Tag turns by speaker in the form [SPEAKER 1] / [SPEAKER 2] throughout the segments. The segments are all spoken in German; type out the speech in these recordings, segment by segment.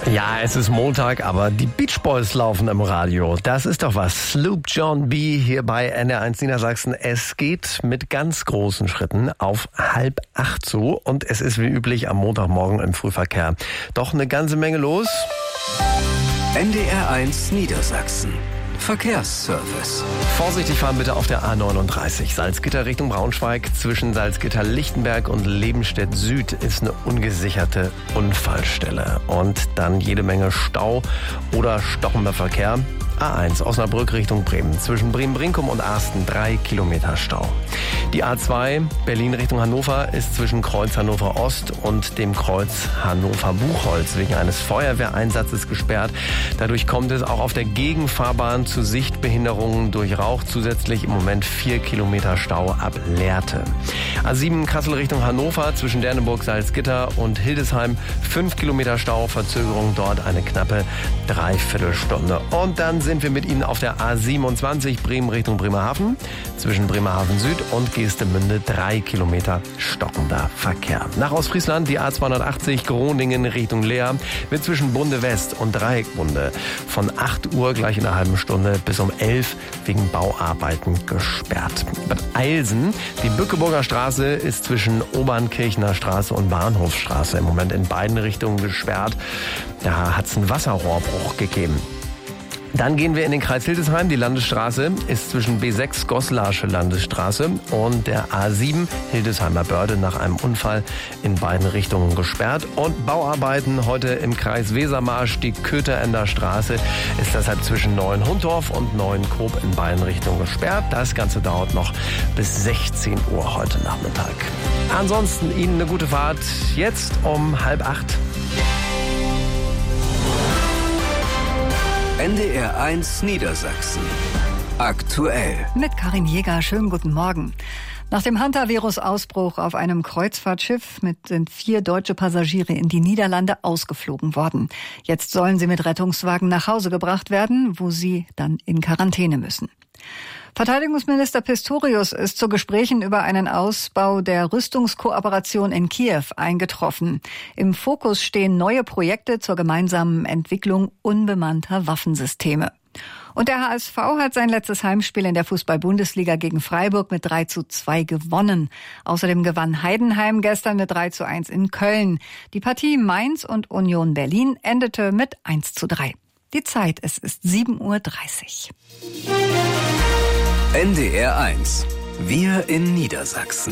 [SPEAKER 1] Ja, es ist Montag, aber die Beach Boys laufen im Radio. Das ist doch was. Sloop John B. hier bei NDR1 Niedersachsen. Es geht mit ganz großen Schritten auf 7:30 zu und es ist wie üblich am Montagmorgen im Frühverkehr doch eine ganze Menge los.
[SPEAKER 2] NDR1 Niedersachsen. Verkehrsservice.
[SPEAKER 1] Vorsichtig fahren bitte auf der A39. Salzgitter Richtung Braunschweig. Zwischen Salzgitter-Lichtenberg und Lebenstedt Süd ist eine ungesicherte Unfallstelle. Und dann jede Menge Stau oder stockender Verkehr. A1 Osnabrück Richtung Bremen. Zwischen Bremen-Brinkum und Arsten 3 Kilometer Stau. Die A2 Berlin Richtung Hannover ist zwischen Kreuz Hannover Ost und dem Kreuz Hannover Buchholz wegen eines Feuerwehreinsatzes gesperrt. Dadurch kommt es auch auf der Gegenfahrbahn zu Sichtbehinderungen durch Rauch. Zusätzlich im Moment 4 Kilometer Stau ab Lehrte. A7 Kassel Richtung Hannover zwischen Derneburg, Salzgitter und Hildesheim 5 Kilometer Stau. Verzögerung dort eine knappe Dreiviertelstunde. Und dann sind wir mit Ihnen auf der A27 Bremen Richtung Bremerhaven. Zwischen Bremerhaven Süd und Geestemünde 3 Kilometer stockender Verkehr. Nach Ostfriesland die A280 Groningen Richtung Leer wird zwischen Bunde West und Dreieckbunde von 8 Uhr gleich in einer halben Stunde bis um 11 wegen Bauarbeiten gesperrt. Bad Eilsen, die Bückeburger Straße ist zwischen Obernkirchner Straße und Bahnhofsstraße im Moment in beiden Richtungen gesperrt. Da hat es einen Wasserrohrbruch gegeben. Dann gehen wir in den Kreis Hildesheim. Die Landesstraße ist zwischen B6 Goslarsche Landesstraße und der A7 Hildesheimer Börde nach einem Unfall in beiden Richtungen gesperrt. Und Bauarbeiten heute im Kreis Wesermarsch. Die Köterender Straße ist deshalb zwischen Neuenhundorf und Neuenkoop in beiden Richtungen gesperrt. Das Ganze dauert noch bis 16 Uhr heute Nachmittag. Ansonsten Ihnen eine gute Fahrt. Jetzt um 7:30.
[SPEAKER 2] NDR1 Niedersachsen. Aktuell.
[SPEAKER 3] Mit Karin Jäger, schönen guten Morgen. Nach dem Hantavirus-Ausbruch auf einem Kreuzfahrtschiff sind 4 deutsche Passagiere in die Niederlande ausgeflogen worden. Jetzt sollen sie mit Rettungswagen nach Hause gebracht werden, wo sie dann in Quarantäne müssen. Verteidigungsminister Pistorius ist zu Gesprächen über einen Ausbau der Rüstungskooperation in Kiew eingetroffen. Im Fokus stehen neue Projekte zur gemeinsamen Entwicklung unbemannter Waffensysteme. Und der HSV hat sein letztes Heimspiel in der Fußball-Bundesliga gegen Freiburg mit 3:2 gewonnen. Außerdem gewann Heidenheim gestern mit 3:1 in Köln. Die Partie Mainz und Union Berlin endete mit 1:3. Die Zeit, es ist 7:30 Uhr.
[SPEAKER 2] NDR1. Wir in Niedersachsen.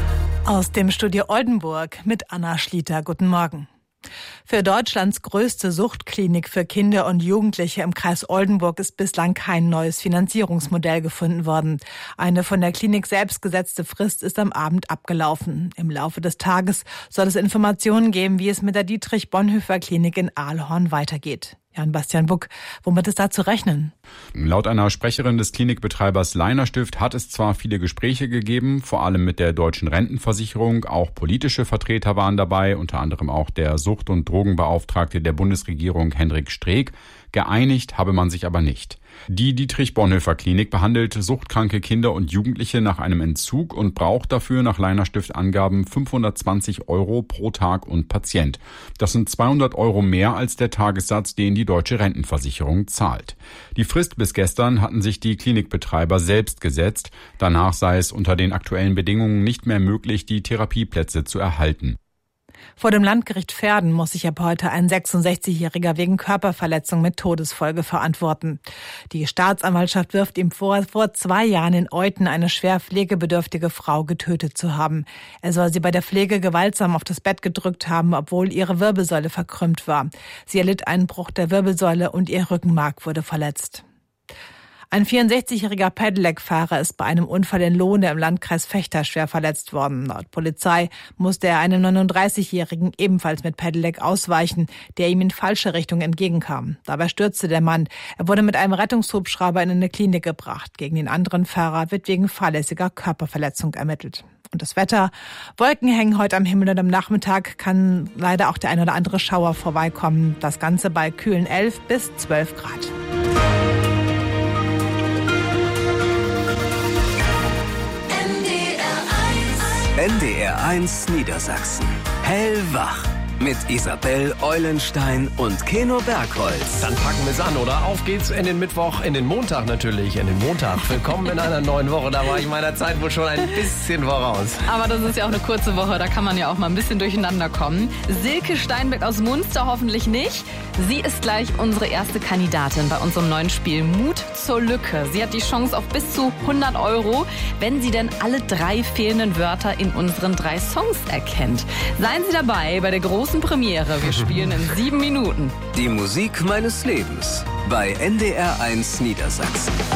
[SPEAKER 4] Aus dem Studio Oldenburg mit Anna Schlieter. Guten Morgen. Für Deutschlands größte Suchtklinik für Kinder und Jugendliche im Kreis Oldenburg ist bislang kein neues Finanzierungsmodell gefunden worden. Eine von der Klinik selbst gesetzte Frist ist am Abend abgelaufen. Im Laufe des Tages soll es Informationen geben, wie es mit der Dietrich-Bonhoeffer-Klinik in Ahlhorn weitergeht. Jan-Bastian Buck, womit ist da zu rechnen?
[SPEAKER 5] Laut einer Sprecherin des Klinikbetreibers Leiner Stift hat es zwar viele Gespräche gegeben, vor allem mit der Deutschen Rentenversicherung. Auch politische Vertreter waren dabei, unter anderem auch der Sucht- und Drogenbeauftragte der Bundesregierung Hendrik Streeck. Geeinigt habe man sich aber nicht. Die Dietrich-Bonhoeffer-Klinik behandelt suchtkranke Kinder und Jugendliche nach einem Entzug und braucht dafür nach Leiner Stift Angaben 520 € pro Tag und Patient. Das sind 200 € mehr als der Tagessatz, den die Deutsche Rentenversicherung zahlt. Die Frist bis gestern hatten sich die Klinikbetreiber selbst gesetzt. Danach sei es unter den aktuellen Bedingungen nicht mehr möglich, die Therapieplätze zu erhalten.
[SPEAKER 4] Vor dem Landgericht Verden muss sich ab heute ein 66-Jähriger wegen Körperverletzung mit Todesfolge verantworten. Die Staatsanwaltschaft wirft ihm vor 2 Jahren in Euthen eine schwer pflegebedürftige Frau getötet zu haben. Er soll sie bei der Pflege gewaltsam auf das Bett gedrückt haben, obwohl ihre Wirbelsäule verkrümmt war. Sie erlitt einen Bruch der Wirbelsäule und ihr Rückenmark wurde verletzt. Ein 64-jähriger Pedelec-Fahrer ist bei einem Unfall in Lohne im Landkreis Vechta schwer verletzt worden. Laut Polizei musste er einem 39-jährigen ebenfalls mit Pedelec ausweichen, der ihm in falsche Richtung entgegenkam. Dabei stürzte der Mann. Er wurde mit einem Rettungshubschrauber in eine Klinik gebracht. Gegen den anderen Fahrer wird wegen fahrlässiger Körperverletzung ermittelt. Und das Wetter. Wolken hängen heute am Himmel und am Nachmittag kann leider auch der ein oder andere Schauer vorbeikommen. Das Ganze bei kühlen 11 bis 12 Grad.
[SPEAKER 2] NDR1 Niedersachsen. Hellwach. mit Isabel Eulenstein und Keno Bergholz.
[SPEAKER 1] Dann packen wir es an, oder? Auf geht's in den Mittwoch, in den Montag natürlich, in den Montag. Willkommen in einer neuen Woche. Da war ich meiner Zeit wohl schon ein bisschen voraus.
[SPEAKER 6] Aber das ist ja auch eine kurze Woche, da kann man ja auch mal ein bisschen durcheinander kommen. Silke Steinbeck aus Munster hoffentlich nicht. Sie ist gleich unsere erste Kandidatin bei unserem neuen Spiel Mut zur Lücke. Sie hat die Chance auf bis zu 100 €, wenn sie denn alle 3 fehlenden Wörter in unseren 3 Songs erkennt. Seien Sie dabei bei der großen Premiere. Wir spielen in 7 Minuten.
[SPEAKER 2] Die Musik meines Lebens bei NDR 1 Niedersachsen.